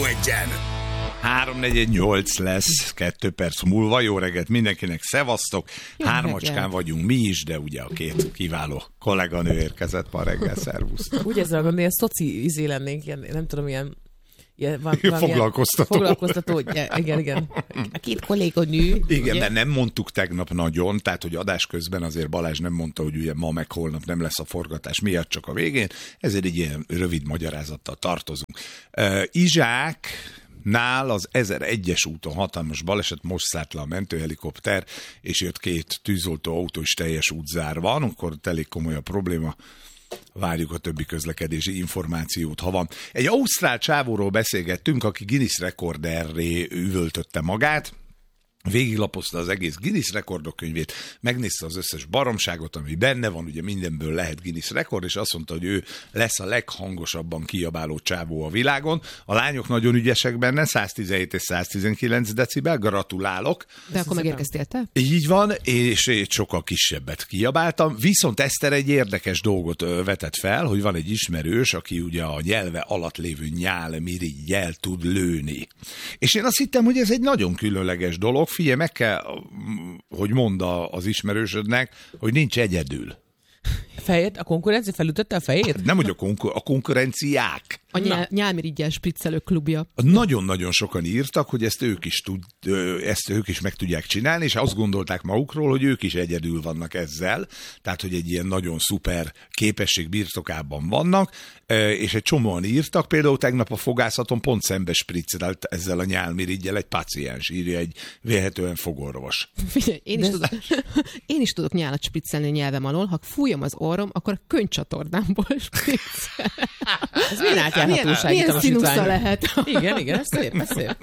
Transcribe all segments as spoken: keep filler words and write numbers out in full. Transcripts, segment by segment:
Rádió Egyen. három negyvennyolc lesz, kettő perc múlva. Jó reggelt mindenkinek, szevasztok. Jó Hármacskán reggelt. Vagyunk mi is, de ugye a két kiváló kolléganő érkezett ma reggel, szervusztok. Úgy ezzel gondolom, ilyen szoci izé lennénk, ilyen, nem tudom, ilyen, ilyen van, van foglalkoztató. Ilyen foglalkoztató, igen, igen. A két kolléganő. Igen, ugye? mert nem mondtuk tegnap nagyon, tehát hogy adás közben azért Balázs nem mondta, hogy ugye ma meg holnap nem lesz a forgatás miatt, csak a végén, ezért egy ilyen rövid magyarázattal tartozunk. Uh, Izsák nál az ezeregyes úton hatalmas baleset, most szállt le a mentőhelikopter, és jött két tűzoltó autó, és teljes útzár van, akkor elég komoly a probléma. Várjuk a többi közlekedési információt, ha van. Egy ausztrál csávóról beszélgettünk, aki Guinness rekorderré üvöltötte magát, végiglapozta az egész Guinness rekordok könyvét, megnézte az összes baromságot, ami benne van, ugye mindenből lehet Guinness rekord, és azt mondta, hogy ő lesz a leghangosabban kiabáló csávó a világon. A lányok nagyon ügyesek benne, száztizenhét és száztizenkilenc decibel, gratulálok. De akkor megérkeztél te? Így van, és én sokkal kisebbet kiabáltam, viszont Eszter egy érdekes dolgot vetett fel, hogy van egy ismerős, aki ugye a nyelve alatt lévő nyálmirigyel tud lőni. És én azt hittem, hogy ez egy nagyon különleges dolog. Figyelj, meg kell, hogy mondd az ismerősödnek, hogy nincs egyedül. Fejét? A konkurencia felütötte a fejét? Nem, hogy a, konkur- a konkurenciák. A nyál- nyálmirigyel spriccelő klubja. Nagyon-nagyon sokan írtak, hogy ezt ők is tud, ezt ők is meg tudják csinálni, és azt gondolták magukról, hogy ők is egyedül vannak ezzel, tehát, hogy egy ilyen nagyon szuper képesség birtokában vannak, és egy csomóan írtak, például tegnap a fogászaton pont szembe spriccelt ezzel a nyálmirigyel egy paciens, írja egy vélhetően fogorvos. Figyelj, én is, tudok, én is tudok nyálat spriccelni nyelvem alól, ha fújom az orrom, akkor a könycsatornámból spriccel. Ez milyen átjárhatósági milyen színusza lehet? Igen, igen, ez szép, ez szép.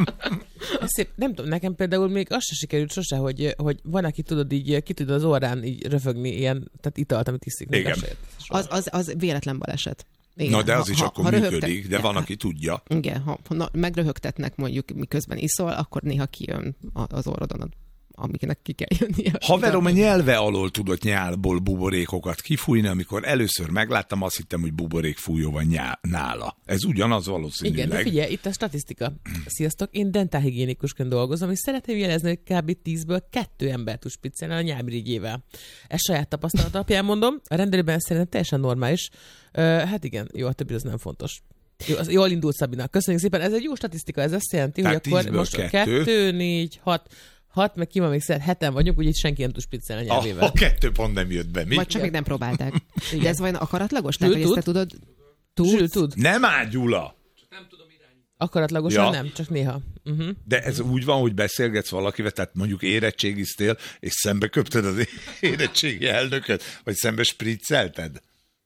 Ez szép. Nem tudom, nekem például még az se sikerült sose, hogy, hogy van, aki tudod így, ki tud az orrán így röfögni ilyen, tehát italt, amit iszik. Igen. Az, az, az véletlen baleset. Igen, na, de az ha, is ha, akkor ha működik, röhögtet, de van, aki tudja. Igen, ha, ha megröhögtetnek mondjuk miközben iszol, akkor néha kijön az orrodon, amiknek ki kell jönnie. Haverom a nyelve alól tudott nyálból buborékokat kifújni, amikor először megláttam, azt hittem, hogy buborékfújó van nyá- nála. Ez ugyanaz valószínűleg. Igen, de figyelj, itt a statisztika. Sziasztok, én dentálhigiénikusként dolgozom, és szeretném jelezni, hogy kb. tízből kettő ember tud spriccelni a nyálmirigyével. Ez saját tapasztalat alapján mondom, a rendelőben szerintem teljesen normális. Uh, hát igen, jó, a többi az nem fontos. Jó, az jól indult, Szabina. Köszönjük szépen. Ez egy jó statisztika, ez azt jelenti, tehát hogy akkor most kettő. kettő, négy, hat, hat, meg ki van még szeret, heten vagyunk, úgyhogy senki nem tud spriccelni a nyelvével. A, a kettő pont nem jött be. Mi? Vagy csak még nem próbálták. Igen. De ez vajon akaratlagos? Zsül Tehát, hogy ezt te tudod? Zsül tud. Nem áll, Gyula! Akaratlagosan Ja. nem, csak néha. Uh-huh. De ez úgy van, hogy beszélgetsz valakivel, tehát mondjuk érettségiztél, és szembe köpted az érettségi elnököt, vagy szembe spriccelted?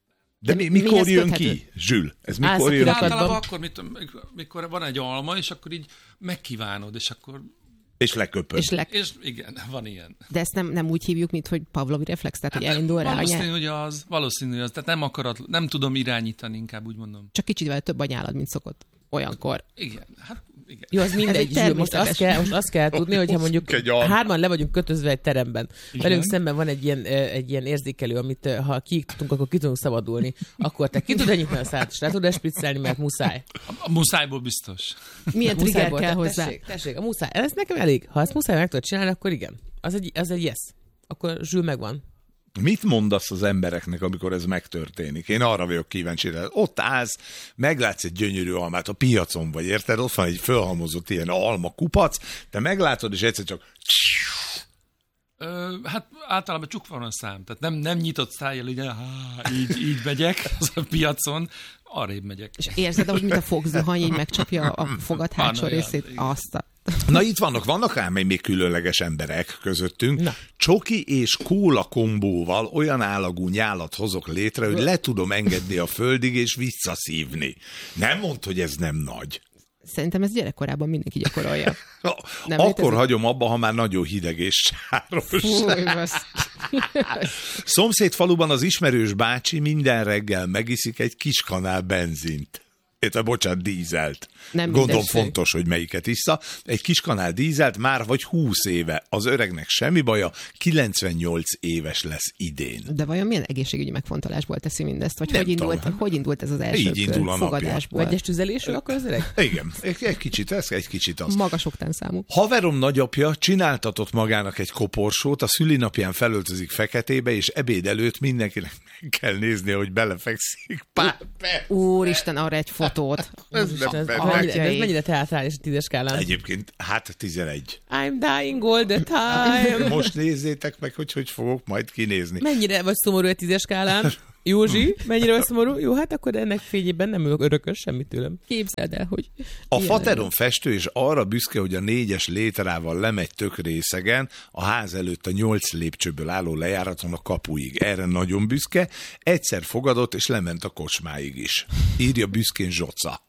De mi, mikor mihez jön köthető? ki, Zsül? Ez Állsz mikor a jön ki? kirakatban. Általában akkor, mit, mikor van egy alma, és akkor így megkívánod, és akkor... És leköpöd. És le... És igen, van ilyen. De ezt nem, nem úgy hívjuk, mint hogy Pavlovi reflex, tehát hogy elindul rá a Valószínű, nyelv. hogy az, valószínű, hogy az. Tehát nem akarat, nem tudom irányítani, inkább úgy mondom. Csak kicsivel több a nyálad, mint szokott. Olyankor. Igen, hát igen. Jó, az mindegy. Ez egy Most azt, kell, most azt kell tudni, hogyha mondjuk egy alma. hárman le vagyunk kötözve egy teremben. Igen. Velünk szemben van egy ilyen, eh, egy ilyen érzékelő, amit eh, ha kiiktatunk, akkor ki tudunk szabadulni. Akkor te ki tud nyitni a szárt, és le tud spriccelni, mert muszáj. A, a muszájból biztos. Milyen trigger Muszájból, kell te- hozzá? Tessék, tessék, a muszáj. Ez nekem elég. Ha ezt muszáj meg tudod csinálni, akkor igen. Az egy, az egy yes. Akkor Zsül megvan. Mit mondasz az embereknek, amikor ez megtörténik? Én arra vagyok kíváncsi, hogy ott állsz, meglátsz egy gyönyörű almát, a piacon vagy, érted? Ott van egy fölhalmozott ilyen alma kupac, te meglátod, és egyszer csak... Ö, hát általában csukva van a szám, tehát nem, nem nyitott szájjal, így, há, így, így megyek az a piacon, arrébb megyek. És érzed, hogy mint a fogzuhany, így megcsapja a fogad hátsó Van olyan, részét? igen. Azt a... Na itt vannak, vannak ám még különleges emberek közöttünk. Na. Csoki és kóla kombóval olyan állagú nyálat hozok létre, hogy le tudom engedni a földig és visszaszívni. Nem mondd, hogy ez nem nagy. Szerintem ez gyerekkorában mindenki gyakorolja. Nem Akkor létezik? hagyom abba, ha már nagyon hideg és sáros. Fúj, basz. Szomszéd faluban az ismerős bácsi minden reggel megiszik egy kis kanál benzint. Érte, bocsánat, dízelt. Nem Gondolom mindenség. fontos, hogy melyiket issza. Egy kis kanál dízelt már vagy húsz éve. Az öregnek semmi baja, kilencvennyolc éves lesz idén. De vajon milyen egészségügyi megfontolásból teszi mindezt? Vagy Nem hogy indult, tudom. hogy indult ez az első Így indul a napja. fogadásból? Vegyes tüzelésű akkor az öreg? Igen, egy, egy kicsit ez, egy kicsit az. Magas oktánszámú. Haverom nagyapja csináltatott magának egy koporsót, a szülinapján felöltözik feketébe, és ebéd előtt mindenkinek meg kell néznie, hogy belefekszik pár perc. Úristen, arra egy fotót. Ez Úristen, nem ez, benne. mennyire, ez mennyire teátrális a tízes skálán? Egyébként, hát tizenegy. I'm dying all the time. Most nézzétek meg, hogy hogy fogok majd kinézni. Mennyire vagy szomorú egy tízes skálán? Józsi, mennyire vagy szomorú? Jó, hát akkor ennek fényében nem ülök örökös semmit tőlem. Képzeld el, hogy... A ilyen fateron festő, és arra büszke, hogy a négyes létrával lemegy tök részegen, a ház előtt a nyolc lépcsőből álló lejáraton a kapuig. Erre nagyon büszke, egyszer fogadott, és lement a kocsmáig is. Írja büszkén Zsoca.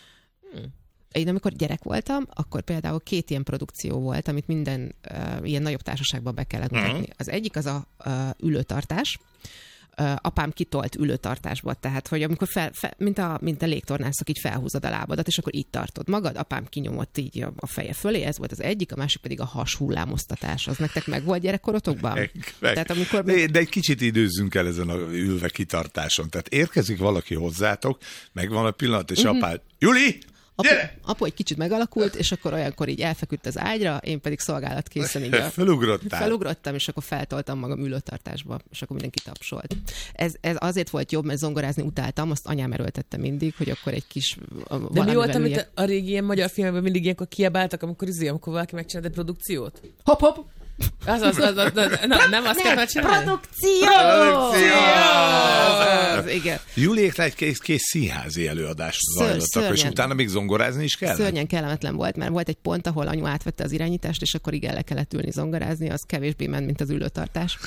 Én amikor gyerek voltam, akkor például két ilyen produkció volt, amit minden uh, ilyen nagyobb társaságban be kellett mutatni. Uh-huh. Az egyik az a uh, ülőtartás. Uh, apám kitolt ülőtartásba, tehát, hogy amikor fel, fel, mint, a, mint a légtornászok, így felhúzod a lábadat, és akkor így tartod magad, apám kinyomott így a, a feje fölé, ez volt az egyik, a másik pedig a hashullámoztatás. Az nektek meg volt gyerekkorotokban? Meg, meg. Tehát amikor... de, de egy kicsit időzzünk el ezen a ülve kitartáson. Tehát érkezik valaki hozzátok, meg van a pillanat, és uh-huh. apád, Juli! Apu, Gyere! apu egy kicsit megalakult, és akkor olyankor így elfeküdt az ágyra, én pedig szolgálatkészen így a, Felugrottál. felugrottam, és akkor feltoltam magam ülőtartásba, és akkor mindenki tapsolt. Ez, ez azért volt jobb, mert zongorázni utáltam, azt anyám erőltette mindig, hogy akkor egy kis... De mi volt, amit a, a régi ilyen magyar filmekben mindig ilyenkor kiabáltak, amikor izé, amikor valaki megcsinált egy produkciót? Hopp, hopp! Az, az, az, az, az na, nem azt kell csinálni? Produkció! Produkció! Az, az, igen. Juliékra egy kész, kész színházi előadást Ször- zajlottak, és szörnyen. utána még zongorázni is kell. Szörnyen kellemetlen volt, mert volt egy pont, ahol anyu átvette az irányítást, és akkor igen, le kellett ülni zongorázni, az kevésbé ment, mint az ülőtartás.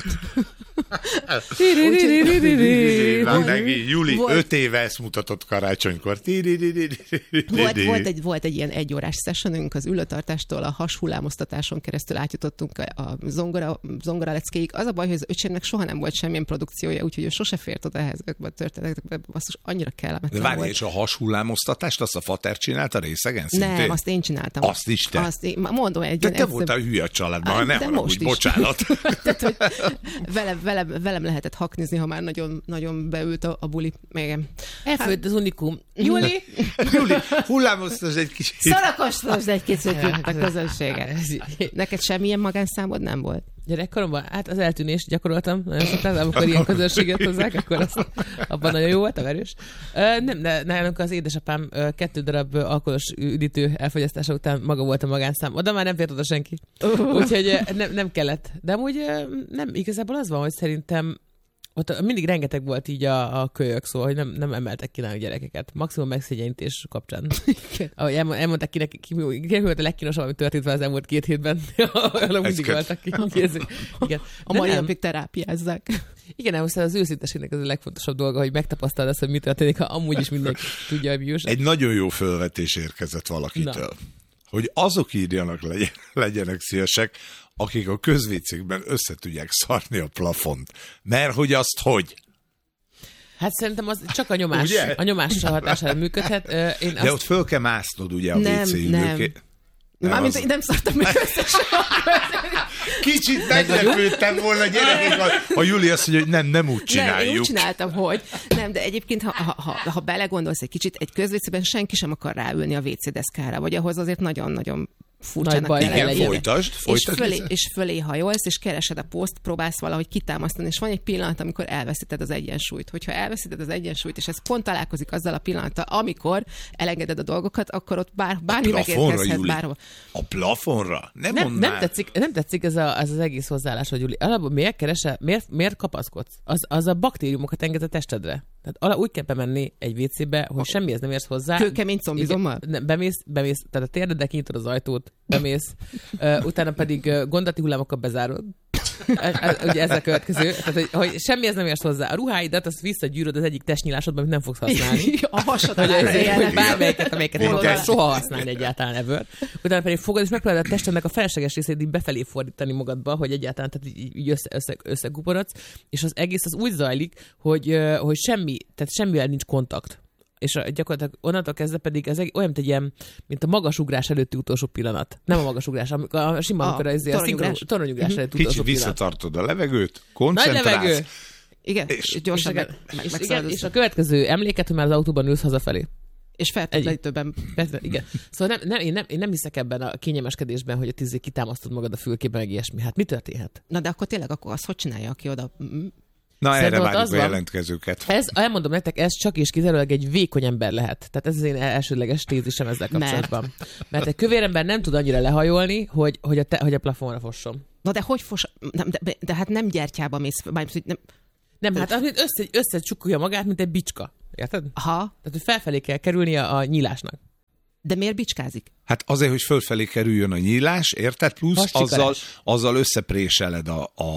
Van neki, Juli, Volt- öt éve ezt mutatott karácsonykor. Volt, volt, egy, volt egy ilyen egyórás sessionünk az ülőtartástól, a hashullámoztatáson keresztül átjutottunk a, a zongora, zongora leckéig. Az a baj, hogy az öcsémnek soha nem volt semmilyen produkciója, úgyhogy ő sose fért oda ehhez a történetekbe. Basszus, annyira kellemetlen De várj, volt. és a hashullámoztatást azt a fater csinálta részegen? Nem, szintén? azt én csináltam. Azt is te? Azt én, mondom, egy De ilyen te egyszerű- voltál hülye a családban, Ah, ne de haragudj, most is. bocsánat. Tehát, hogy velem, velem, velem lehetett haknizni, ha már nagyon, nagyon beült a, a buli. Igen. Elfőtt az unikum. Juli? Juli, hullámoztasd egy kicsit. Szarakostasd egy kicsit itt a közönséget. Neked semmilyen magánszámod nem volt? Gyerekkoromban? Hát az eltűnést gyakoroltam nagyon sokat, amikor ilyen közönséget hozzák, akkor azt, abban nagyon jó volt, a verős. Ö, nem, de nálunk az édesapám ö, kettő darab ö, alkoholos üdítő elfogyasztása után maga volt a magánszám. Oda már nem fért oda senki. Úgyhogy ö, nem, nem kellett. De amúgy ö, nem, igazából az van, hogy szerintem ott mindig rengeteg volt így a, a kölyök, szóval, hogy nem, nem emeltek ki nálunk gyerekeket. Maximum megszégyenítés kapcsán. Ahogy elmond, elmondták ki, neki, ki, ki, ki volt a legkínosabb, ami történt az elmúlt két hétben. Olyanok mindig köt. voltak ki. Igen. A De mai nem. napig terápiázzák. Igen, nem, az őszinteségnek az a legfontosabb dolga, hogy megtapasztalod azt, hogy mi történik, ha amúgy is mindenki tudja, hogy bíjus. Egy nagyon jó felvetés érkezett valakitől. Na. Hogy azok írjanak, legyen, legyenek szívesek, akik a közvécékben össze tudják szarni a plafont. Mert hogy azt hogy? Hát szerintem az csak a nyomás, Ugye? a nyomás hatására működhet. Ö, Én De azt, ott föl kell másznod ugye a Nem, vé cé nem. ülőké. Mármint az- én nem szartam meg összesen. Kicsit meglepődtem volna, gyerekek, ha, ha Júli azt mondja, hogy nem, nem úgy Nem, csináljuk. én úgy csináltam, hogy nem, de egyébként, ha, ha, ha, ha belegondolsz egy kicsit, egy közvécében senki sem akar ráülni a vé cé deszkára, vagy ahhoz azért nagyon-nagyon furcsának Nagy baj kell kell Igen, lennie. folytasd, És folytasd. fölé, Liza. és fölé hajolsz, és keresed a poszt, próbálsz valahogy kitámasztani, és van egy pillanat, amikor elveszíted az egyensúlyt. Hogyha elveszíted az egyensúlyt, és ez pont találkozik azzal a pillanattal, amikor elengeded a dolgokat, akkor ott bár, bármi Plafonra, megérkezhet Júli. bárhol. A plafonra? Nem, nem, mondd nem, már. tetszik, nem tetszik ez, a, ez az egész hozzáállás, hogy Júli, alapból miért keresel, miért, miért kapaszkodsz? Az, az a baktériumokat enged a testedre. Tehát ala, úgy kell bemenni egy vé cébe, hogy semmihez nem érsz hozzá. Kőkemény combizommal? Igen, nem, bemész, bemész, tehát a térdeddel kinyitod az ajtót, bemész, uh, utána pedig uh, gondolati hullámokkal bezárod. Ez, ez, ugye ez a következő. Tehát, hogy, hogy semmihez nem érsz hozzá. A ruháidat azt visszagyűröd az egyik testnyilásodban, amit nem fogsz használni. A hasad Hogy, alá hogy zéjelnek. bármelyiket, amelyiket nem Oldal. akarsz soha használni egyáltalán ebből. Utána pedig fogod, és megpróbálod a testednek a felesleges részét így befelé fordítani magadba, hogy egyáltalán tehát így, így össze, össze, összeguporodsz, és az egész az úgy zajlik, hogy, ö, hogy semmi, tehát semmivel nincs kontakt. és a, gyakorlatilag onnantól kezdve pedig ez egy, olyan, mint egy ilyen, mint a magasugrás előtti utolsó pillanat. Nem a magasugrás, a, a sima, amikor a, a szinkron, toronyugrás előtti Kicsit utolsó pillanat. visszatartod a levegőt, Nagy koncentrálsz. levegő! Igen, És- és gyorsan és, meg, és, meg, és, igen, megszaladsz. és a következő emléket, hogy már az autóban ülsz hazafelé. És feltétlenül. Persze, igen. Szóval nem, nem, én, nem, én nem hiszek ebben a kényelmeskedésben, hogy a tízé kitámasztod magad a fülkében, meg ilyesmi. Hát mi történhet? Na de akkor tényleg akkor azt hogy csinálja, aki oda... Mm, Na, Szerintem erre ott várjuk az a van. jelentkezőket. Ez, elmondom nektek, ez csak és kizárólag egy vékony ember lehet. Tehát ez az én elsődleges tézisem ezzel kapcsolatban. Mert, Mert egy kövér ember nem tud annyira lehajolni, hogy, hogy, a, te, hogy a plafonra fosson. Na de hogy fos... Nem, de, de hát nem gyertyába mész, mármint, hogy nem... Nem, hát amit össze, összecsukulja magát, mint egy bicska. Érted? Aha, Tehát, hogy felfelé kell kerülnie a nyílásnak. de miért bicskázik? Hát azért, hogy fölfelé kerüljön a nyílás, érted? Plusz Vascsikarás. azzal, azzal összepréseled a, a,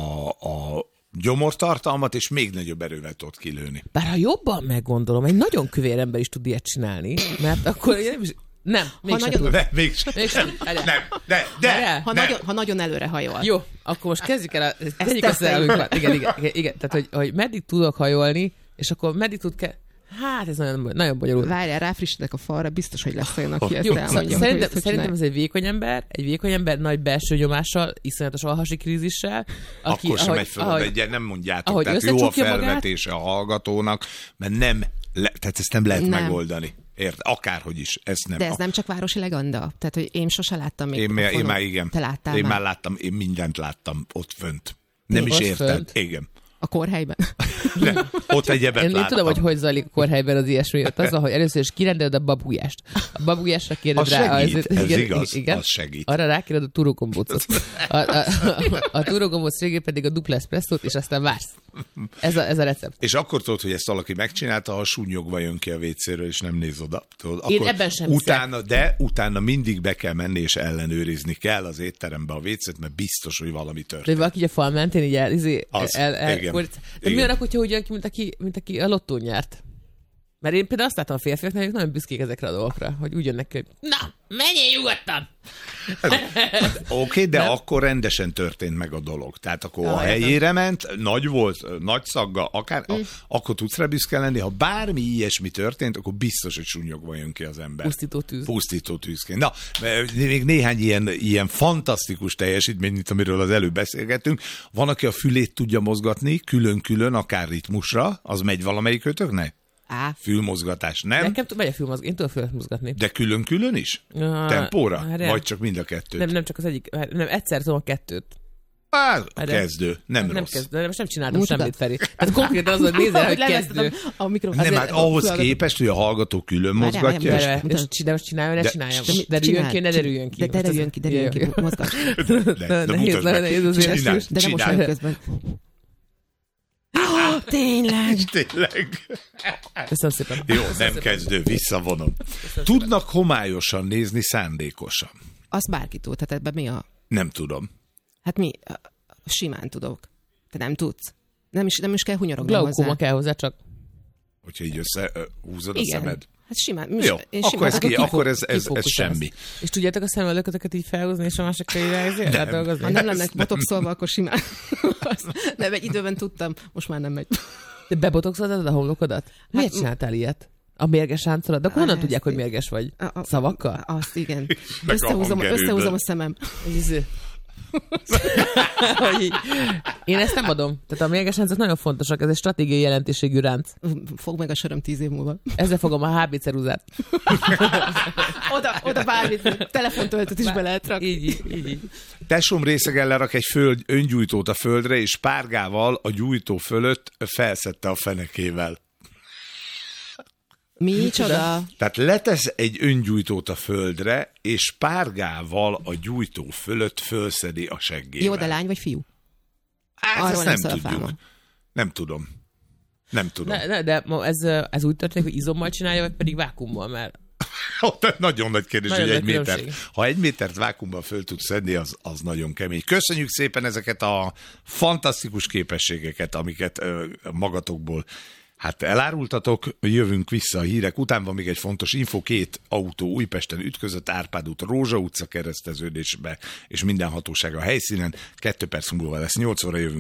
a gyomortartalmat, és még nagyobb erővel tudod kilőni. Bár ha jobban meggondolom, egy nagyon kövér ember is tud ilyet csinálni, mert akkor nem is... Nem, mégsem nagyon- tud. De, mégsem. Mégsem. Várjál. Nem, de, de, Várjál. Ha, nem. nagyon, ha nagyon előre hajol. Jó, akkor most kezdjük el a... Tegyük teszteljük. azt előnket. Igen, igen, igen, igen. Tehát, hogy, hogy meddig tudok hajolni, és akkor meddig tud ke... Hát ez nagyon, nagyon bonyolult. Várjál, ráfrissítek a falra, biztos, hogy lesz olyan, aki ezt Jó, elmondja. szóval hogy szerintem, ezt hogy szerintem csinálja. ez egy vékony ember, egy vékony ember nagy belső nyomással, iszonyatos alhasi krízissel. Aki, Akkor sem ahogy- megy föl, ahogy- de nem mondjátok. ahogy Tehát jó a összecsukja magát. felvetése a hallgatónak, mert nem, le, tehát ezt nem lehet Nem. megoldani. Ért? Akárhogy is. Ezt nem. De ez nem csak városi legenda? Tehát, hogy én sose láttam még. Én, a már- én fonon. már igen. Te láttál Én már? már láttam, én mindent láttam ott fönt. Nem is Ott érted. fönt? Igen. A kórhelyben. Nem. Ott egyebet Én, én láttam. tudom, hogy hogy zajlik a kórhelyben az ilyesmi. Ott az, hogy először is kirendeled a babujjást. A babujásra kéred Az rá... segít, ez igen, igaz, igen, az segít. Arra rákéred a turógombócot. A, a, a, a turógombóc végén pedig a dupla eszpresszót, és aztán vársz. Ez a, ez a recept. És akkor tudod, hogy ezt valaki megcsinálta, ha súnyogva jön ki a vécéről, és nem néz oda. Tudod, Én akkor ebben sem utána, de utána mindig be kell menni, és ellenőrizni kell az étterembe a vécét, mert biztos, hogy valami De történt. valaki így a fal mentén így el, izé, Az, el, el, igen, fordít. De igen. mi annak, hogyha úgy jön ki, mint aki, mint aki a lottón nyert? Mert én például azt látom a férfiaknál, hogy nagyon büszkék ezekre a dolgokra, hogy úgy jönnek ki, hogy na, menjél nyugodtan! Oké, okay, de nem? Akkor rendesen történt meg a dolog. Tehát akkor Ja, a értem. helyére ment, nagy volt, nagy szagga, akár, mm. a, akkor tudsz rá büszke lenni. Ha bármi ilyesmi történt, akkor biztos, hogy súnyogva jön ki az ember. Pusztító tűz. Pusztító tűzként. Na, még néhány ilyen, ilyen fantasztikus teljesítmény, mint amiről az előbb beszélgettünk. Van, aki a fülét tudja mozgatni, külön-külön, akár ritmusra, az megy valamelyikötöknek? Á, Fülmozgatás, nem? Nekem tud, megy a fülmozgatni, én tudom fülmozgatni. De külön-külön is? Ah, Tempóra? hát nem. Vagy csak mind a kettőt? Nem, nem csak az egyik, nem, egyszer tudom a kettőt. Á, Erre. kezdő, nem, nem rossz. kezdő, de most nem csináltam Mutatod? semmit, Feri. Hát konkrétan az, hogy nézel, hogy kezdő. levettem a mikrofon. Nem, hát ahhoz Azért- képest, hogy a hallgató külön Várjál, mozgatja, várjál, és De, mutasd. és, de most csinálja, ne De- csináljam. de mi- Derüljön Csináld, ki, ne derüljön ki. De derüljön ki, derüljön ki, mozgass. de, Nehéz de, de mutasd meg. nehéz az Csináld, érzés. De nem most csináld. vagyok közben. Oh, tényleg. Tényleg. Köszönöm szépen. Jó, nem kezdő, visszavonom. Tudnak homályosan nézni szándékosan? Azt bárki tud, tehát ebben mi a... Nem tudom. Hát mi? Simán tudok. Te nem tudsz. Nem is, nem is kell hunyorogni Glaukóma hozzá. kell hozzá, csak Hogyha így összehúzod a Igen. szemed. Hát simán. mi Jó, is- én akkor simán- ez, ki, kifo- akkor ez, ez, ez kifókuszálsz. semmi. És tudjátok a szemöldökötöket így felhúzni, és a másikra így rá- rádolgozni? Ha nem lenne botoxolva, akkor simán. Azt nem, egy időben tudtam, most már nem megy. De bebotoxoltad a homlokodat? Miért m- csináltál ilyet? A mérges ráncolat? De akkor honnan Á, tudják, ezt hogy én- mérges vagy? A- a- Szavakkal? Azt igen. Meg a Összehúzom, hangerőből. összehúzom a szemem. Ez izé. Hogy így. Én ezt nem adom. Tehát a mérges ráncok nagyon fontosak, ez egy stratégiai jelentőségű ránc. Fog meg a söröm tíz év múlva. Ezzel fogom a há bé ceruzát. Oda, oda bármit, telefontöltőt is be lehet rakni. Így, így, így. így. Tesóm részegen lerak egy föld, öngyújtót a földre, és párgával a gyújtó fölött felszette a fenekével. Micsoda? Tehát letesz egy öngyújtót a földre, és párgával a gyújtó fölött fölszedi a seggével. Jó, de lány vagy fiú? Hát arról ezt nem nem szól tudjuk. fáma. Nem tudom. Nem tudom. Ne, ne, de ma ez, ez úgy történik, hogy izommal csinálja, vagy pedig vákummal, mert Ott nagyon nagy kérdés, Nagyon hogy egy nagy métert. különbség. Ha egy métert vákumban föl tudsz szedni, az, az nagyon kemény. Köszönjük szépen ezeket a fantasztikus képességeket, amiket ö, magatokból hát elárultatok. Jövünk vissza a hírek után. Van még egy fontos info. Két autó Újpesten ütközött, Árpád út, Rózsa utca kereszteződésbe, és minden hatóság a helyszínen. Kettő perc múlva lesz nyolc óra, jövünk.